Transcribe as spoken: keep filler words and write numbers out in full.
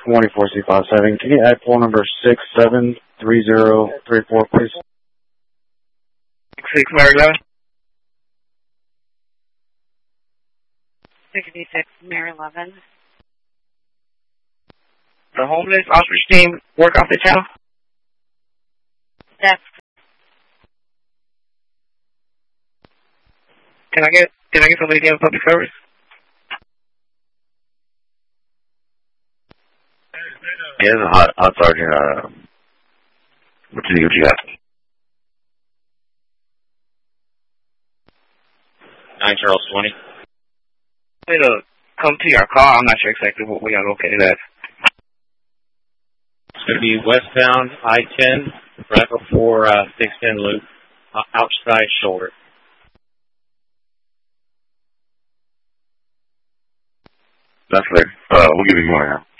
twenty-four C five seven. Can you add poll number six seven three zero three four, please? six Mary eleven. sixty-six Mary eleven. The homeless outreach team work off the channel? That's Can I get can I get somebody in public service? Yeah, this is hot, hot sergeant. Uh, what you what you got? Nine Charles twenty. I'm going to come to your car. I'm not sure exactly what we are located at. It's going to be westbound I ten, right before uh, six ten loop, uh, outside shoulder. That's clear. Uh, we'll give you more now.